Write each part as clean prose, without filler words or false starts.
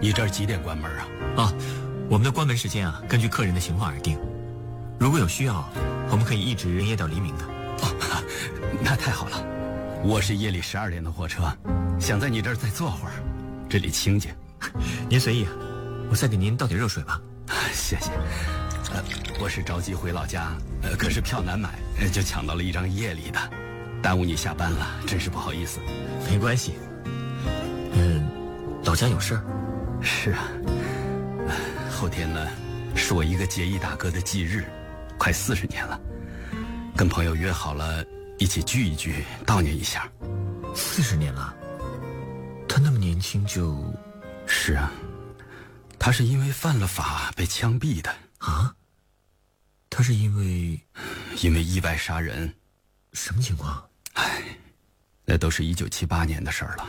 你这儿几点关门啊？ 啊，我们的关门时间啊，根据客人的情况而定。如果有需要，我们可以一直营业到黎明的。 哦，那太好了。我是夜里12点的火车，想在你这儿再坐会儿，这里清静。 您随意啊，我再给您倒点热水吧。 谢谢。我是着急回老家，可是票难买，就抢到了一张夜里的，耽误你下班了，真是不好意思。 没关系。老家有事儿？ 是啊，后天呢，是我一个结义大哥的忌日，快40年了，跟朋友约好了一起聚一聚，悼念一下。 40年了？他那么年轻就…… 是啊，他是因为犯了法被枪毙的。 啊？他是因为意外杀人。 什么情况？ 那都是1978年的事儿了。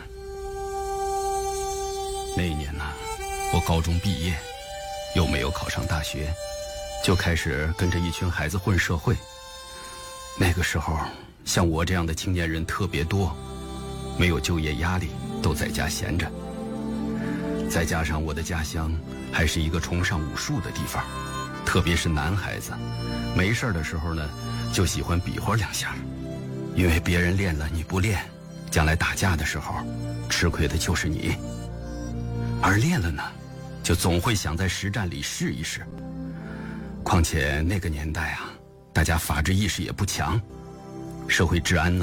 那一年呢，我高中毕业，又没有考上大学，就开始跟着一群孩子混社会。那个时候，像我这样的青年人特别多，没有就业压力，都在家闲着。再加上我的家乡还是一个崇尚武术的地方，特别是男孩子，没事的时候呢，就喜欢比划2下，因为别人练了你不练，将来打架的时候，吃亏的就是你。而练了呢，就总会想在实战里试一试。况且那个年代啊，大家法治意识也不强，社会治安呢